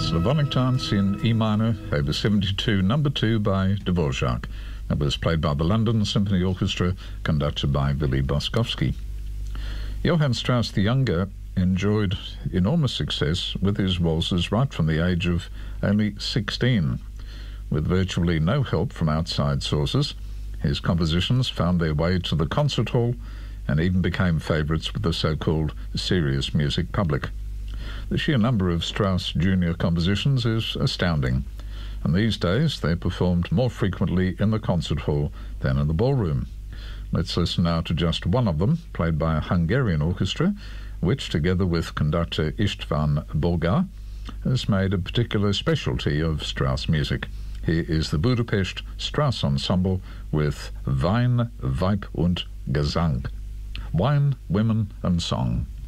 Slavonic Dance in E minor, Opus 72, number 2 by Dvorak. That was played by the London Symphony Orchestra, conducted by Willy Boskovsky. Johann Strauss the Younger enjoyed enormous success with his waltzes right from the age of only 16. With virtually no help from outside sources, his compositions found their way to the concert hall and even became favourites with the so-called serious music public. The sheer number of Strauss Jr. compositions is astounding, and these days they're performed more frequently in the concert hall than in the ballroom. Let's listen now to just one of them, played by a Hungarian orchestra, which, together with conductor István Bolgár, has made a particular specialty of Strauss music. Here is the Budapest Strauss Ensemble with Wein, Weib und Gesang. Wine, Women and Song.